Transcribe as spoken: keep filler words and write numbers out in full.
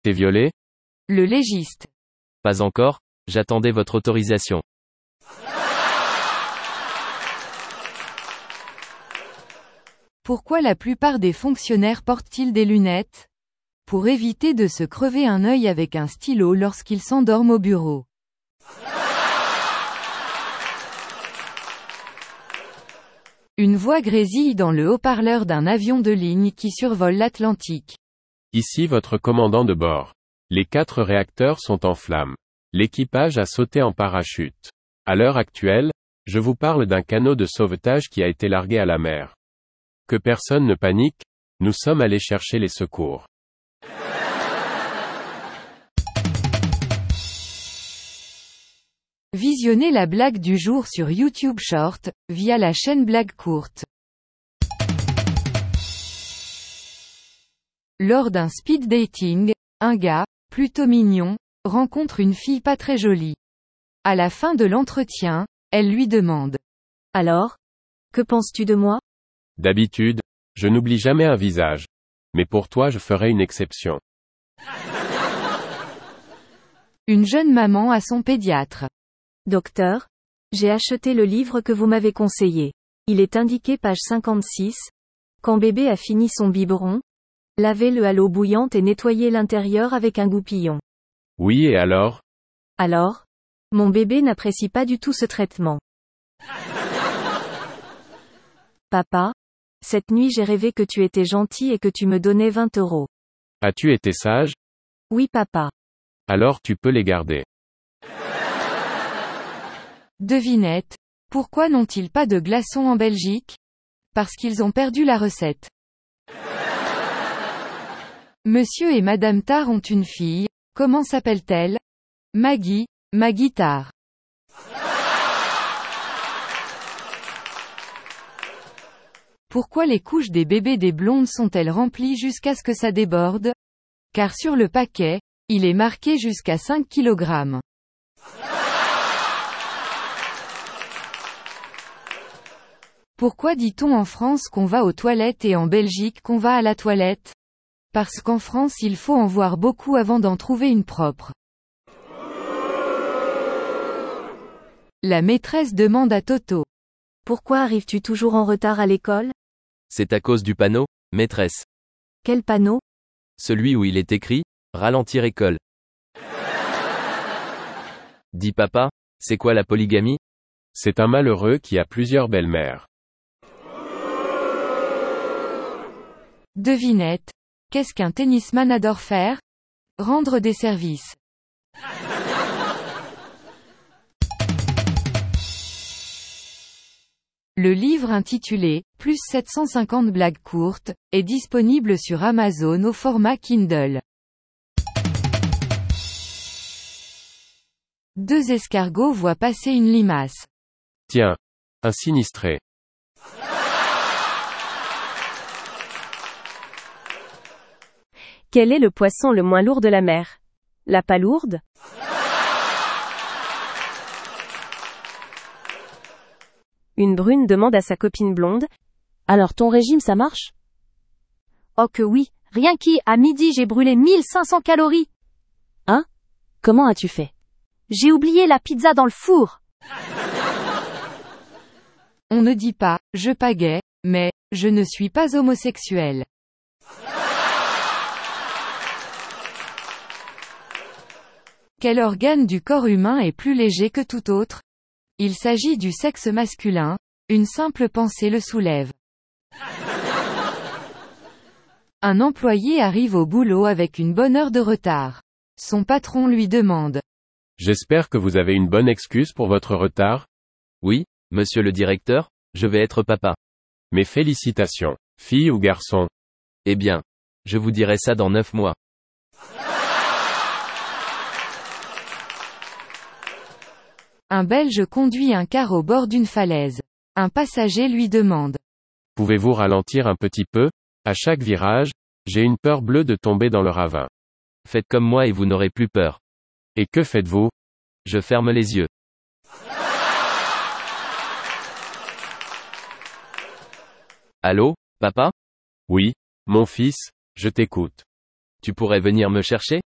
T'es violé? Le légiste. Pas encore, j'attendais votre autorisation. Pourquoi la plupart des fonctionnaires portent-ils des lunettes? Pour éviter de se crever un œil avec un stylo lorsqu'ils s'endorment au bureau. Une voix grésille dans le haut-parleur d'un avion de ligne qui survole l'Atlantique. Ici votre commandant de bord. Les quatre réacteurs sont en flammes. L'équipage a sauté en parachute. À l'heure actuelle, je vous parle d'un canot de sauvetage qui a été largué à la mer. Que personne ne panique, nous sommes allés chercher les secours. Visionnez la blague du jour sur YouTube Short, via la chaîne Blague Courte. Lors d'un speed dating, un gars, plutôt mignon, rencontre une fille pas très jolie. À la fin de l'entretien, elle lui demande. Alors? Que penses-tu de moi? D'habitude, je n'oublie jamais un visage. Mais pour toi je ferai une exception. Une jeune maman à son pédiatre. Docteur, j'ai acheté le livre que vous m'avez conseillé. Il est indiqué page cinquante-six. Quand bébé a fini son biberon, lavez-le à l'eau bouillante et nettoyez l'intérieur avec un goupillon. Oui et alors? Alors? Mon bébé n'apprécie pas du tout ce traitement. Papa, cette nuit j'ai rêvé que tu étais gentil et que tu me donnais vingt euros. As-tu été sage? Oui papa. Alors tu peux les garder. Devinette. Pourquoi n'ont-ils pas de glaçons en Belgique? Parce qu'ils ont perdu la recette. Monsieur et Madame Tard ont une fille. Comment s'appelle-t-elle? Maggie, Maggie Tard. Pourquoi les couches des bébés des blondes sont-elles remplies jusqu'à ce que ça déborde? Car sur le paquet, il est marqué jusqu'à cinq kilogrammes. Pourquoi dit-on en France qu'on va aux toilettes et en Belgique qu'on va à la toilette? Parce qu'en France il faut en voir beaucoup avant d'en trouver une propre. La maîtresse demande à Toto. Pourquoi arrives-tu toujours en retard à l'école? C'est à cause du panneau, maîtresse. Quel panneau? Celui où il est écrit, ralentir école. Dis papa, c'est quoi la polygamie? C'est un malheureux qui a plusieurs belles-mères. Devinette. Qu'est-ce qu'un tennisman adore faire? Rendre des services. Le livre intitulé « Plus sept cent cinquante blagues courtes » est disponible sur Amazon au format Kindle. Deux escargots voient passer une limace. Tiens. Un sinistré. Quel est le poisson le moins lourd de la mer? La palourde? Une brune demande à sa copine blonde. Alors ton régime ça marche? Oh que oui, rien qu'à à midi j'ai brûlé mille cinq cents calories. Hein? Comment as-tu fait? J'ai oublié la pizza dans le four. On ne dit pas « je pagaie », mais « je ne suis pas homosexuel ». Quel organe du corps humain est plus léger que tout autre? Il s'agit du sexe masculin, une simple pensée le soulève. Un employé arrive au boulot avec une bonne heure de retard. Son patron lui demande. J'espère que vous avez une bonne excuse pour votre retard? Oui, monsieur le directeur, je vais être papa. Mes félicitations, fille ou garçon? Eh bien, je vous dirai ça dans neuf mois. Un Belge conduit un car au bord d'une falaise. Un passager lui demande. Pouvez-vous ralentir un petit peu? À chaque virage, j'ai une peur bleue de tomber dans le ravin. Faites comme moi et vous n'aurez plus peur. Et que faites-vous? Je ferme les yeux. Allô, papa? Oui, mon fils, je t'écoute. Tu pourrais venir me chercher?